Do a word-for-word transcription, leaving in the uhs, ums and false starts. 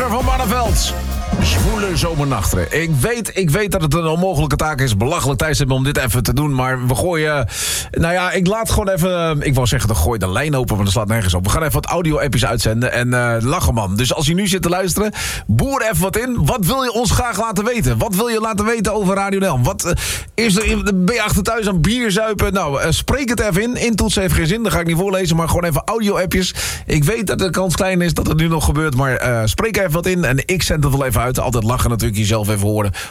Burger van Barneveld. Zwoele zomernachten. Ik weet, ik weet dat het een onmogelijke taak is. Belachelijk tijdstip om dit even te doen. Maar we gooien... Nou ja, ik laat gewoon even... Ik wou zeggen, dan gooi de lijn open, want dat slaat nergens op. We gaan even wat audio-appjes uitzenden. En uh, lachen, man. Dus als je nu zit te luisteren, boer even wat in. Wat wil je ons graag laten weten? Wat wil je laten weten over Radio N L? Wat, uh, is er, ben je achter thuis aan bier zuipen? Nou, uh, spreek het even in. Intoetsen heeft geen zin, dat ga ik niet voorlezen. Maar gewoon even audio-appjes. Ik weet dat de kans klein is dat het nu nog gebeurt. Maar uh, spreek even wat in en ik zend het wel even uit. Altijd lachen natuurlijk, jezelf even horen.